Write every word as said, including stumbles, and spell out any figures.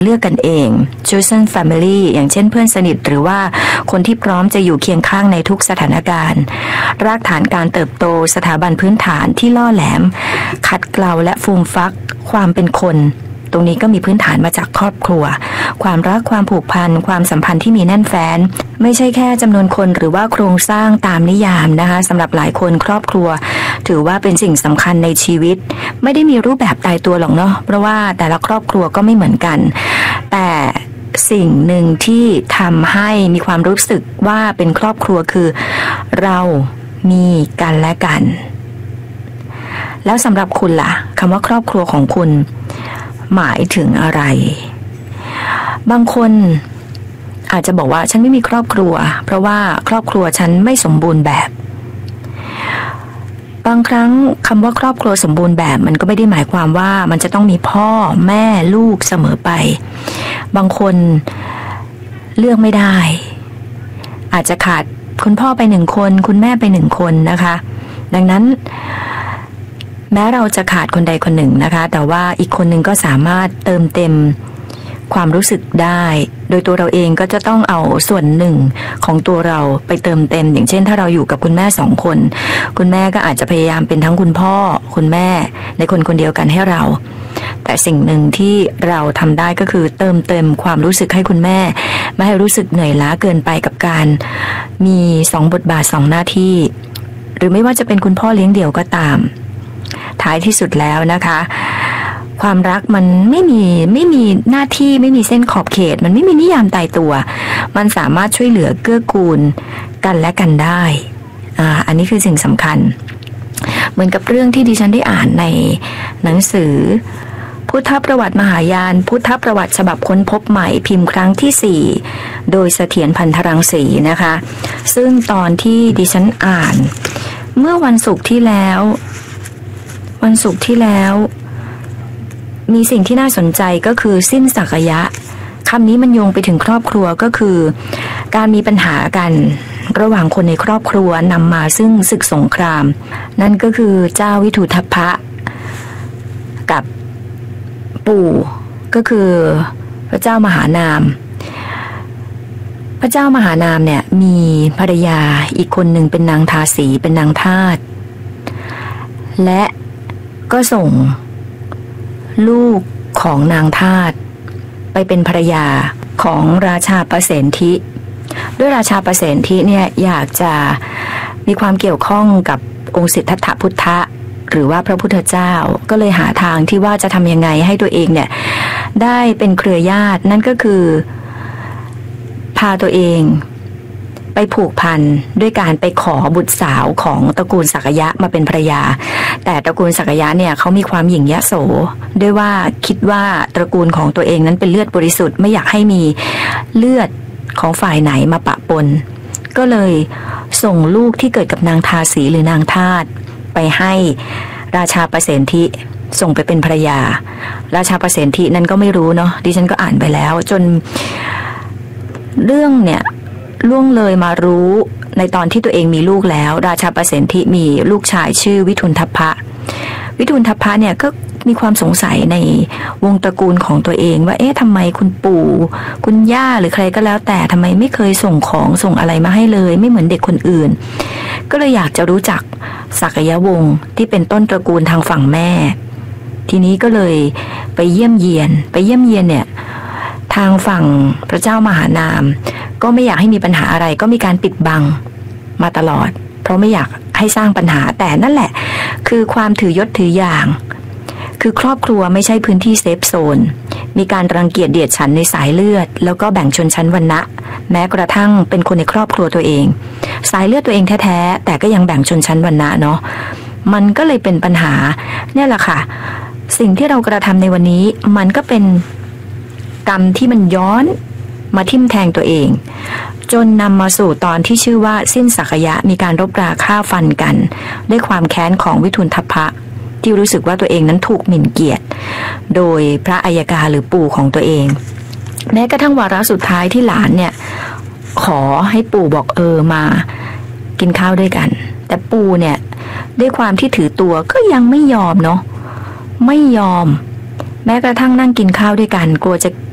เลือกกันเอง chosen family อย่างเช่นเพื่อนสนิทหรือว่าคนที่พร้อมจะอยู่เคียงข้างในทุกสถานการณ์รากฐานการเติบโตสถาบันพื้นฐานที่ล่อแหลมขัดเกลาและฟูมฟักความเป็นคนตรงนี้ก็มีพื้นฐานมาจากครอบครัวความรักความผูกพันความสัมพันธ์ที่มีแน่นแฟ้นไม่ใช่แค่จำนวนคนหรือว่าโครงสร้างตามนิยามนะคะสำหรับหลายคนครอบครัวถือว่าเป็นสิ่งสำคัญในชีวิตไม่ได้มีรูปแบบตายตัวหรอกเนาะเพราะว่าแต่ละครอบครัวก็ไม่เหมือนกันแต่สิ่งหนึ่งที่ทำให้มีความรู้สึกว่าเป็นครอบครัวคือเรามีกันและกันแล้วสำหรับคุณล่ะคำว่าครอบครัวของคุณหมายถึงอะไรบางคนอาจจะบอกว่าฉันไม่มีครอบครัวเพราะว่าครอบครัวฉันไม่สมบูรณ์แบบบางครั้งคำว่าครอบครัวสมบูรณ์แบบมันก็ไม่ได้หมายความว่ามันจะต้องมีพ่อแม่ลูกเสมอไปบางคนเลือกไม่ได้อาจจะขาดคุณพ่อไปหนึ่งคนคุณแม่ไปหนึ่งคนนะคะดังนั้นแม้เราจะขาดคนใดคนหนึ่งนะคะแต่ว่าอีกคนหนึ่งก็สามารถเติมเต็มความรู้สึกได้โดยตัวเราเองก็จะต้องเอาส่วนหนึ่งของตัวเราไปเติมเต็มอย่างเช่นถ้าเราอยู่กับคุณแม่สองคนคุณแม่ก็อาจจะพยายามเป็นทั้งคุณพ่อคุณแม่ในคนคนเดียวกันให้เราแต่สิ่งหนึ่งที่เราทำได้ก็คือเติมเต็มความรู้สึกให้คุณแม่ไม่ให้รู้สึกเหนื่อยล้าเกินไปกับการมีสองบทบาทสองหน้าที่หรือไม่ว่าจะเป็นคุณพ่อเลี้ยงเดี่ยวก็ตามท้ายที่สุดแล้วนะคะความรักมันไม่มีไม่มีหน้าที่ไม่มีเส้นขอบเขตมันไม่มีนิยามตายตัวมันสามารถช่วยเหลือเกื้อกูลกันและกันได้อ่าอันนี้คือสิ่งสำคัญเหมือนกับเรื่องที่ดิฉันได้อ่านในหนังสือพุทธประวัติมหายานพุทธประวัติฉบับค้นพบใหม่พิมพ์ครั้งที่สี่โดยเสถียรพันธรังสีนะคะซึ่งตอนที่ดิฉันอ่านเมื่อวันศุกร์ที่แล้ววันศุกร์ที่แล้วมีสิ่งที่น่าสนใจก็คือสิ้นสักยะคำนี้มันโยงไปถึงครอบครัวก็คือการมีปัญหากันระหว่างคนในครอบครัวนำมาซึ่งศึกสงครามนั่นก็คือเจ้าวิถุทัพพะกับปู่ก็คือพระเจ้ามหานามพระเจ้ามหานามเนี่ยมีภรรยาอีกคนหนึ่งเป็นนางทาสีเป็นนางทาสและก็ส่งลูกของนางทาสไปเป็นภรรยาของราชาประเสนทิด้วยราชาประเสนทิเนี่ยอยากจะมีความเกี่ยวข้องกับองค์สิทธัตถพุทธะหรือว่าพระพุทธเจ้าก็เลยหาทางที่ว่าจะทำยังไงให้ตัวเองเนี่ยได้เป็นเครือญาตินั่นก็คือพาตัวเองไปผูกพันด้วยการไปขอบุตรสาวของตระกูลสักยะมาเป็นภรรยาแต่ตระกูลสักยะเนี่ยเขามีความหยิ่งยโสด้วยว่าคิดว่าตระกูลของตัวเองนั้นเป็นเลือดบริสุทธิ์ไม่อยากให้มีเลือดของฝ่ายไหนมาปะปนก็เลยส่งลูกที่เกิดกับนางทาสีหรือนางทาสไปให้ราชาประเสนทิส่งไปเป็นภรรยาราชาประเสนทินั้นก็ไม่รู้เนาะดิฉันก็อ่านไปแล้วจนเรื่องเนี่ยล่วงเลยมารู้ในตอนที่ตัวเองมีลูกแล้วราชาประเสนทิมีลูกชายชื่อวิทุลทัพพะวิทุลทัพพะเนี่ยก็มีความสงสัยในวงตระกูลของตัวเองว่าเอ๊ะทำไมคุณปู่คุณย่าหรือใครก็แล้วแต่ทำไมไม่เคยส่งของส่งอะไรมาให้เลยไม่เหมือนเด็กคนอื่นก็เลยอยากจะรู้จักสักยวงศ์ที่เป็นต้นตระกูลทางฝั่งแม่ทีนี้ก็เลยไปเยี่ยมเยียนไปเยี่ยมเยียนเนี่ยทางฝั่งพระเจ้ามหานามก็ไม่อยากให้มีปัญหาอะไรก็มีการปิดบังมาตลอดเพราะไม่อยากให้สร้างปัญหาแต่นั่นแหละคือความถือยศถืออย่างคือครอบครัวไม่ใช่พื้นที่เซฟโซนมีการรังเกียจเดียดฉันในสายเลือดแล้วก็แบ่งชนชั้นวรรณะแม้กระทั่งเป็นคนในครอบครัวตัวเองสายเลือดตัวเองแท้ๆแต่ก็ยังแบ่งชนชั้นวรรณะเนาะมันก็เลยเป็นปัญหาเนี่ยแหละค่ะสิ่งที่เรากระทำในวันนี้มันก็เป็นกรรมที่มันย้อนมาทิ่มแทงตัวเองจนนำมาสู่ตอนที่ชื่อว่าสิ้นสักยะมีการรบราฆ่าฟันกันด้วยความแค้นของวิทุลทัพพะที่รู้สึกว่าตัวเองนั้นถูกหมิ่นเกียรติโดยพระอัยการหรือปู่ของตัวเองแม้กระทั่งวาระสุดท้ายที่หลานเนี่ยขอให้ปู่บอกเออมากินข้าวด้วยกันแต่ปู่เนี่ยด้วยความที่ถือตัวก็ยังไม่ยอมเนาะไม่ยอมแม้กระทั่งนั่งกินข้าวด้วยกันกลัวจะ